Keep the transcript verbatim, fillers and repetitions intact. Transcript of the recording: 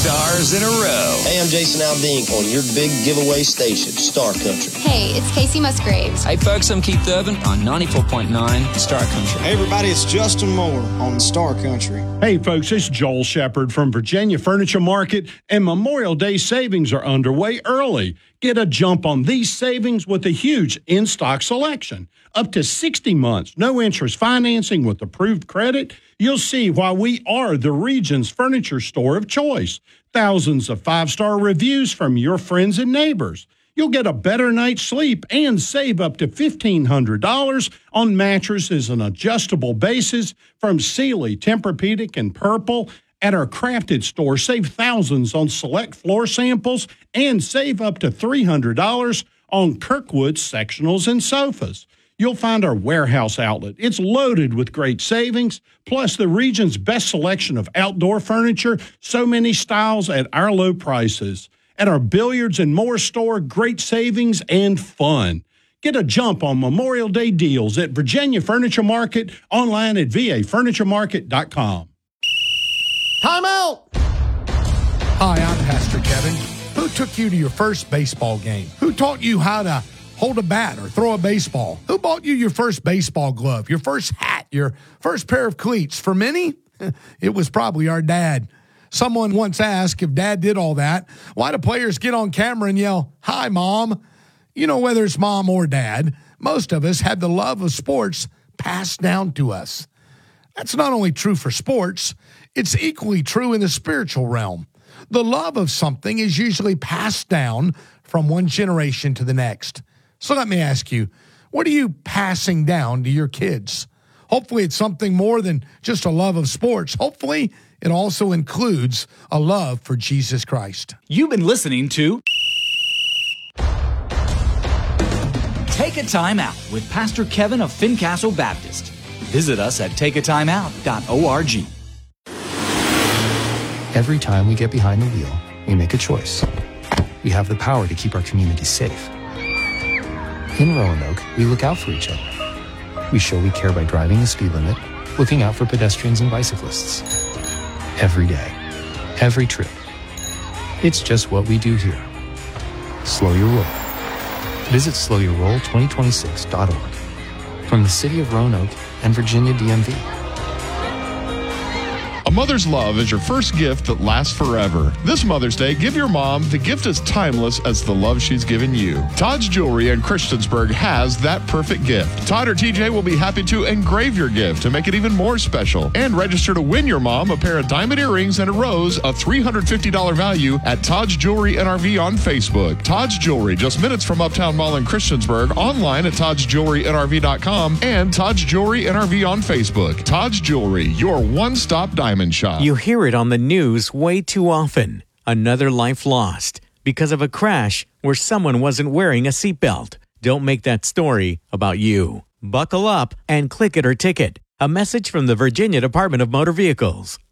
stars in a row. Hey, I'm Jason Aldean on your big giveaway station, Star Country. Hey, it's Casey Musgraves. Hey, folks, I'm Keith Urban on ninety-four point nine Star Country. Hey, everybody, it's Justin Moore on Star Country. Hey, folks, it's Joel Shepard from Virginia Furniture Market, and Memorial Day savings are underway early. Get a jump on these savings with a huge in-stock selection. Up to sixty months, no interest financing with approved credit. You'll see why we are the region's furniture store of choice. Thousands of five-star reviews from your friends and neighbors. You'll get a better night's sleep and save up to fifteen hundred dollars on mattresses and adjustable bases from Sealy, Tempur-Pedic, and Purple. At our Crafted store, save thousands on select floor samples and save up to three hundred dollars on Kirkwood sectionals and sofas. You'll find our warehouse outlet. It's loaded with great savings, plus the region's best selection of outdoor furniture, so many styles at our low prices. At our Billiards and More store, great savings and fun. Get a jump on Memorial Day deals at Virginia Furniture Market, online at v a furniture market dot com. Time out! Hi, I'm Pastor Kevin. Who took you to your first baseball game? Who taught you how to hold a bat or throw a baseball? Who bought you your first baseball glove, your first hat, your first pair of cleats? For many, it was probably our dad. Someone once asked if dad did all that, why do players get on camera and yell, "Hi, Mom"? You know, whether it's mom or dad, most of us had the love of sports passed down to us. That's not only true for sports, it's equally true in the spiritual realm. The love of something is usually passed down from one generation to the next. So let me ask you, what are you passing down to your kids? Hopefully it's something more than just a love of sports. Hopefully it also includes a love for Jesus Christ. You've been listening to Take a Time Out with Pastor Kevin of Fincastle Baptist. Visit us at take a time out dot org. Every time we get behind the wheel, we make a choice. We have the power to keep our community safe. In Roanoke, we look out for each other. We show we care by driving the speed limit, looking out for pedestrians and bicyclists. Every day, every trip. It's just what we do here. Slow your roll. Visit slow your roll twenty twenty-six dot org. From the City of Roanoke and Virginia D M V. A mother's love is your first gift that lasts forever. This Mother's Day, give your mom the gift as timeless as the love she's given you. Todd's Jewelry in Christiansburg has that perfect gift. Todd or T J will be happy to engrave your gift to make it even more special. And register to win your mom a pair of diamond earrings and a rose of three hundred fifty dollars value at Todd's Jewelry N R V on Facebook. Todd's Jewelry, just minutes from Uptown Mall in Christiansburg, online at todds jewelry n r v dot com and Todd's Jewelry N R V on Facebook. Todd's Jewelry, your one-stop diamond shop. You hear it on the news way too often. Another life lost because of a crash where someone wasn't wearing a seatbelt. Don't make that story about you. Buckle up and click it or ticket. A message from the Virginia Department of Motor Vehicles.